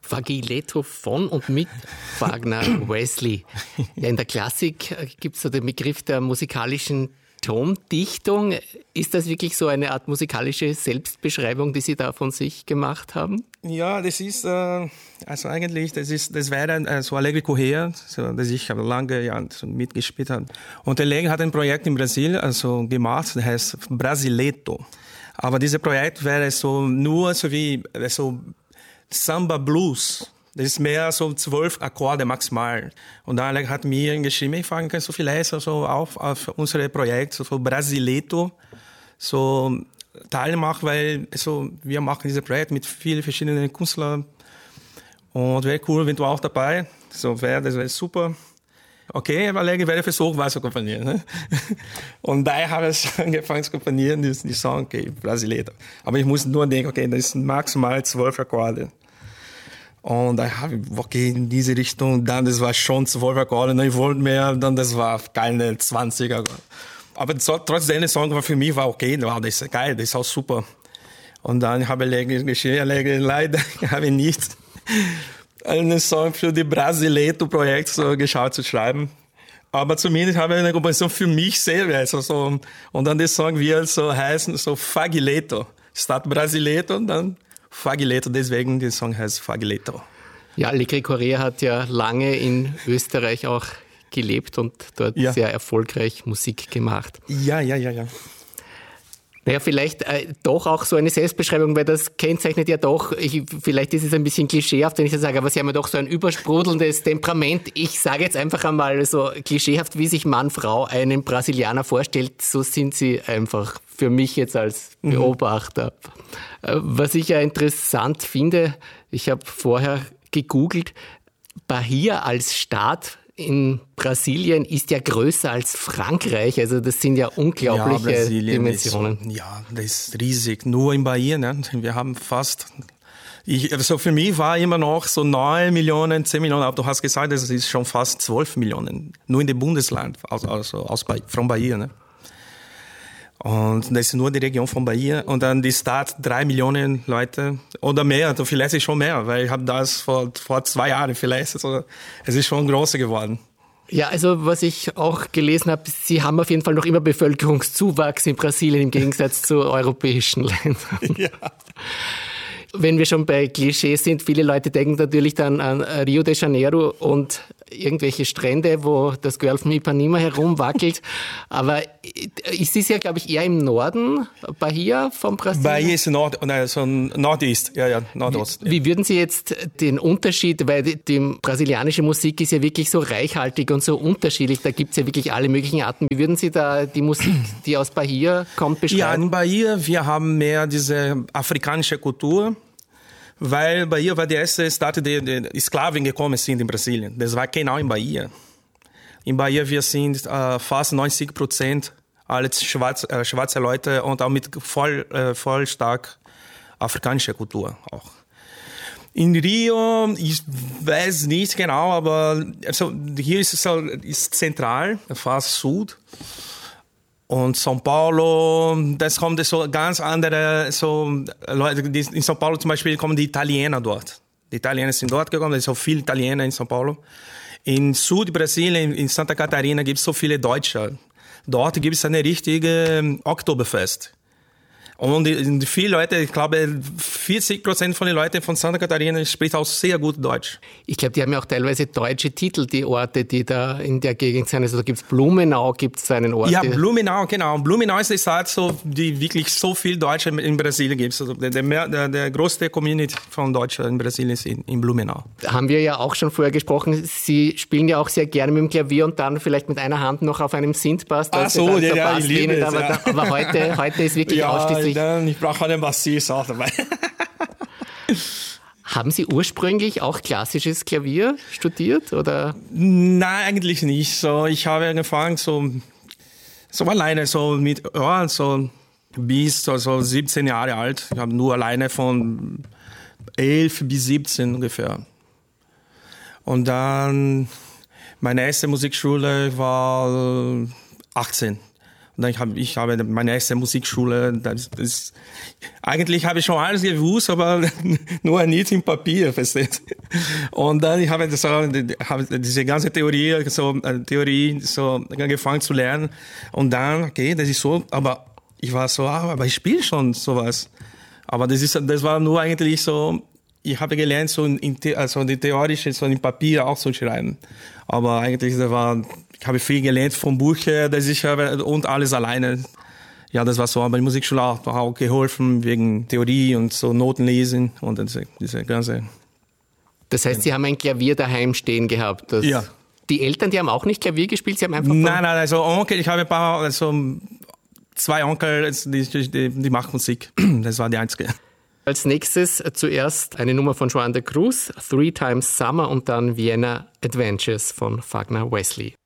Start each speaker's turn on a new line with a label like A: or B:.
A: Fagiletto von und mit Wagner Wesley. Ja, in der Klassik gibt es so den Begriff der musikalischen Tondichtung. Ist das wirklich so eine Art musikalische Selbstbeschreibung, die Sie da von sich gemacht haben?
B: Ja, das ist, also eigentlich, das wäre so Alegre Correa, so, das ich lange Jahre so mitgespielt habe. Und Alegre hat ein Projekt in Brasilien also gemacht, das heißt Brasileto. Aber dieses Projekt wäre so nur so wie so Samba Blues. Das ist mehr so 12 Akkorde maximal. Und dann Alegre hat mir geschrieben, ich frage, kannst du vielleicht so auf unser Projekt, so Brasileto, so teilmachen, weil so, wir machen dieses Projekt mit vielen verschiedenen Künstlern. Und wäre cool, wenn du auch dabei. So das wäre super. Okay, Alegre werde versuchen, was zu komponieren. Ne? Und da habe ich angefangen zu komponieren, die Song, okay, Brasileiro. Aber ich muss nur denken, okay, das sind maximal 12 Akkorde. Und da habe ich, okay, in diese Richtung, dann, das war schon 12 Akkorde, ich wollte mehr, dann, das war keine 20 Akkorde. Aber trotzdem, der Song war für mich okay, wow, das ist geil, das ist auch super. Und dann habe ich geschrieben, leider habe ich nicht einen Song für die Brasileiro-Projekt so geschaut zu schreiben. Aber zumindest habe ich eine Komposition für mich selber. Also so, und dann der Song wird so heißen, so Fagiletto. Statt Brasileiro und dann Fagiletto. Deswegen der Song heißt Fagiletto.
A: Ja, Alegre Correa hat ja lange in Österreich auch gelebt und dort sehr erfolgreich Musik gemacht.
B: Ja.
A: Naja, vielleicht doch auch so eine Selbstbeschreibung, weil das kennzeichnet ja doch, vielleicht ist es ein bisschen klischeehaft, wenn ich das sage, aber Sie haben ja doch so ein übersprudelndes Temperament. Ich sage jetzt einfach einmal so klischeehaft, wie sich Mann, Frau einen Brasilianer vorstellt, so sind Sie einfach für mich jetzt als Beobachter. Was ich ja interessant finde, ich habe vorher gegoogelt, Bahia als Staat in Brasilien ist ja größer als Frankreich. Also das sind ja unglaubliche Dimensionen.
B: Das ist riesig. Nur in Bahia, ne? Wir haben fast... Also für mich war immer noch so 9 Millionen, 10 Millionen, aber du hast gesagt, das ist schon fast 12 Millionen. Nur in dem Bundesland, von Bahia. Ne? Und das ist nur die Region von Bahia. Und dann die Stadt 3 Millionen Leute oder mehr, vielleicht ist schon mehr, weil ich habe das vor 2 Jahren vielleicht. Also, es ist schon größer geworden.
A: Ja, also was ich auch gelesen habe, Sie haben auf jeden Fall noch immer Bevölkerungszuwachs in Brasilien im Gegensatz zu europäischen Ländern. Ja. Wenn wir schon bei Klischees sind, viele Leute denken natürlich dann an Rio de Janeiro und irgendwelche Strände, wo das Girl von Ipanema herumwackelt. Aber es ist ja, glaube ich, eher im Norden, Bahia von Brasilien.
B: Bahia ist Nordost, Nordost.
A: Wie würden Sie jetzt den Unterschied, weil die brasilianische Musik ist ja wirklich so reichhaltig und so unterschiedlich, da gibt es ja wirklich alle möglichen Arten. Wie würden Sie da die Musik, die aus Bahia kommt, beschreiben?
B: Ja, in Bahia, wir haben mehr diese afrikanische Kultur. Weil Bahia war die erste Stadt, die Sklaven gekommen sind in Brasilien. Das war genau in Bahia. In Bahia wir sind fast 90% als schwarze Leute und auch mit voll stark afrikanischer Kultur auch. In Rio, ich weiß nicht genau, aber also hier ist zentral, fast Süd. Und São Paulo, das kommt so ganz andere, so Leute, in São Paulo zum Beispiel kommen die Italiener dort. Die Italiener sind dort gekommen, es sind so viele Italiener in São Paulo. In Südbrasilien, in Santa Catarina gibt es so viele Deutsche. Dort gibt es eine richtige Oktoberfest. Und viele Leute, ich glaube 40% von den Leuten von Santa Catarina spricht auch sehr gut Deutsch.
A: Ich glaube, die haben ja auch teilweise deutsche Titel, die Orte, die da in der Gegend sind. Also da gibt es Blumenau, gibt es einen Ort.
B: Ja, Blumenau, genau. Blumenau ist die Stadt, so, die wirklich so viel Deutsche in Brasilien gibt. Also der größte Community von Deutschen in Brasilien ist in Blumenau.
A: Da haben wir ja auch schon vorher gesprochen. Sie spielen ja auch sehr gerne mit dem Klavier und dann vielleicht mit einer Hand noch auf einem Synthbass.
B: Ach so, ja, ich liebe es.
A: Aber heute ist wirklich ausschließlich...
B: Ich brauche einen Bassist auch dabei.
A: Haben Sie ursprünglich auch klassisches Klavier studiert, oder?
B: Nein, eigentlich nicht. So, ich habe angefangen so alleine, bis 17 Jahre alt. Ich habe nur alleine von 11 bis 17 ungefähr. Und dann meine erste Musikschule war 18. Und dann ich habe meine erste Musikschule. Eigentlich habe ich schon alles gewusst, aber nur nicht im Papier, versteht. Und dann habe ich diese ganze Theorie so angefangen zu lernen. Und dann, okay, das ist so, aber ich war so, aber ich spiele schon sowas. Aber das war nur eigentlich so, ich habe gelernt, also die theorische, so in Papier auch zu schreiben. Aber eigentlich, ich habe viel gelernt vom Buch her, das ich habe, und alles alleine. Ja, das war so. Aber die Musikschule hat auch geholfen, wegen Theorie und so Noten lesen und diese ganze.
A: Das heißt, Sie haben ein Klavier daheim stehen gehabt?
B: Ja.
A: Die Eltern, die haben auch nicht Klavier gespielt? Sie haben einfach.
B: Nein, also Onkel, ich habe zwei Onkel, die machen Musik. Das war die einzige.
A: Als nächstes zuerst eine Nummer von Joan de Cruz, 3 Times Summer und dann Vienna Adventures von Wagner Wesley.